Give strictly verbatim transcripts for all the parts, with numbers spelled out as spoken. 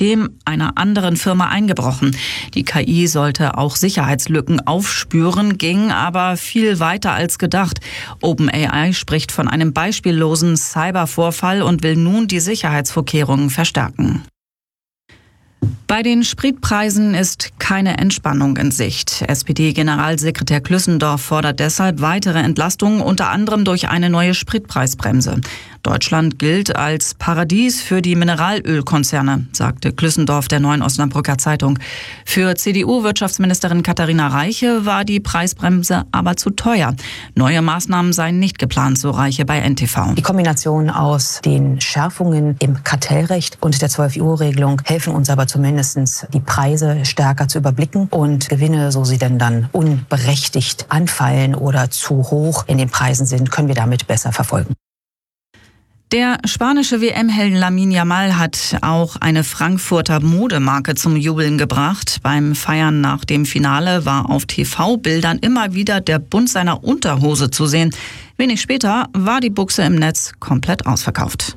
System einer anderen Firma eingebrochen. Die K I sollte auch Sicherheitslücken aufspüren, ging aber viel weiter als gedacht. OpenAI spricht von einem beispiellosen Cybervorfall und will nun die Sicherheitsvorkehrungen verstärken. Bei den Spritpreisen ist keine Entspannung in Sicht. S P D-Generalsekretär Klüssendorf fordert deshalb weitere Entlastungen, unter anderem durch eine neue Spritpreisbremse. Deutschland gilt als Paradies für die Mineralölkonzerne, sagte Klüssendorf der Neuen Osnabrücker Zeitung. Für C D U-Wirtschaftsministerin Katharina Reiche war die Preisbremse aber zu teuer. Neue Maßnahmen seien nicht geplant, so Reiche bei N T V. Die Kombination aus den Schärfungen im Kartellrecht und der zwölf-Euro-Regelung helfen uns aber zumindest die Preise stärker zu überblicken und Gewinne, so sie denn dann unberechtigt anfallen oder zu hoch in den Preisen sind, können wir damit besser verfolgen. Der spanische W M-Held Lamine Yamal hat auch eine Frankfurter Modemarke zum Jubeln gebracht. Beim Feiern nach dem Finale war auf T V-Bildern immer wieder der Bund seiner Unterhose zu sehen. Wenig später war die Buchse im Netz komplett ausverkauft.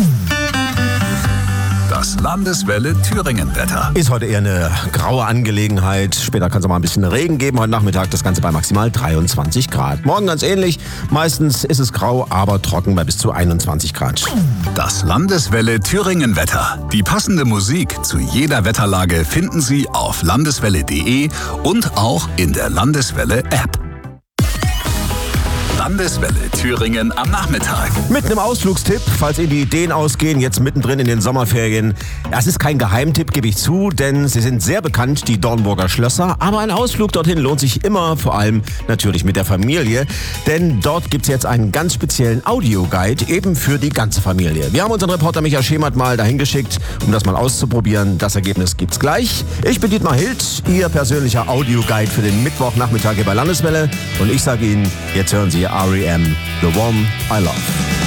Das Landeswelle Thüringen-Wetter. Ist heute eher eine graue Angelegenheit. Später kann es mal ein bisschen Regen geben. Heute Nachmittag das Ganze bei maximal dreiundzwanzig Grad. Morgen ganz ähnlich. Meistens ist es grau, aber trocken bei bis zu einundzwanzig Grad. Das Landeswelle Thüringen-Wetter. Die passende Musik zu jeder Wetterlage finden Sie auf landeswelle punkt de und auch in der Landeswelle-App. Landeswelle Thüringen am Nachmittag. Mit einem Ausflugstipp, falls Ihnen die Ideen ausgehen, jetzt mittendrin in den Sommerferien. Das ist kein Geheimtipp, gebe ich zu, denn sie sind sehr bekannt, die Dornburger Schlösser. Aber ein Ausflug dorthin lohnt sich immer, vor allem natürlich mit der Familie. Denn dort gibt es jetzt einen ganz speziellen Audioguide, eben für die ganze Familie. Wir haben unseren Reporter Michael Schemert mal dahin geschickt, um das mal auszuprobieren. Das Ergebnis gibt's gleich. Ich bin Dietmar Hild, Ihr persönlicher Audioguide für den Mittwochnachmittag hier bei Landeswelle. Und ich sage Ihnen, jetzt hören Sie R E M, The One I Love.